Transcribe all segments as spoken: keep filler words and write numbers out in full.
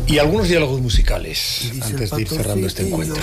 Y algunos diálogos musicales antes de ir cerrando este encuentro.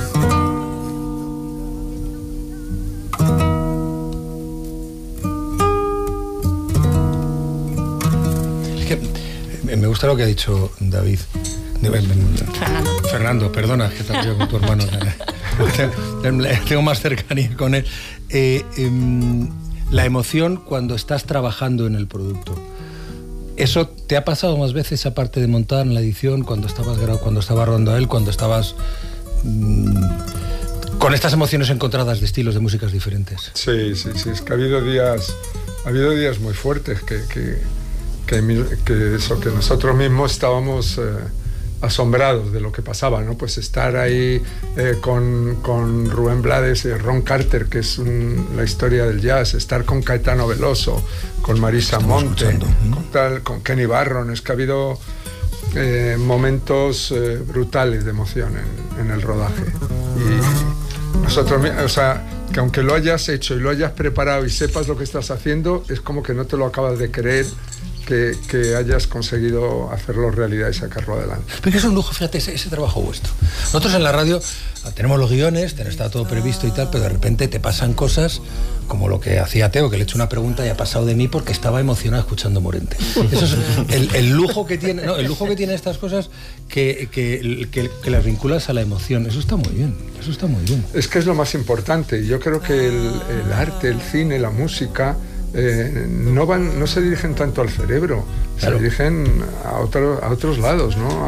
Es que me gusta lo que ha dicho David. Fernando. Fernando, perdona, que también con tu hermano. Tengo más cercanía con él. Eh, eh, la emoción cuando estás trabajando en el producto. ¿Eso te ha pasado más veces, aparte de montar en la edición, cuando estabas cuando estabas rodando a él, cuando estabas mmm, con estas emociones encontradas de estilos de músicas diferentes? Sí, sí, sí. Es que ha habido días, ha habido días muy fuertes que, que, que, que, eso, que nosotros mismos estábamos eh, asombrados de lo que pasaba, ¿no? Pues estar ahí eh, con, con Rubén Blades y Ron Carter, que es un, la historia del jazz, estar con Caetano Veloso, con Marisa Monte, ¿eh? con, tal, con Kenny Barron. Es que ha habido eh, momentos eh, brutales de emoción en, en el rodaje. Y nosotros, o sea, que aunque lo hayas hecho y lo hayas preparado y sepas lo que estás haciendo, es como que no te lo acabas de creer. Que, que hayas conseguido hacerlo realidad y sacarlo adelante. Porque es un lujo, fíjate, ese, ese trabajo vuestro. Nosotros en la radio tenemos los guiones, está todo previsto y tal, pero de repente te pasan cosas como lo que hacía Teo, que le he hecho una pregunta y ha pasado de mí porque estaba emocionado escuchando Morente. Eso es el, el lujo que tiene, no, el lujo que tiene estas cosas que, que, que, que las vinculas a la emoción. Eso está muy bien, eso está muy bien. Es que es lo más importante. Yo creo que el, el arte, el cine, la música Eh, no van, no se dirigen tanto al cerebro, claro. Se dirigen a, otro, a otros lados, ¿no?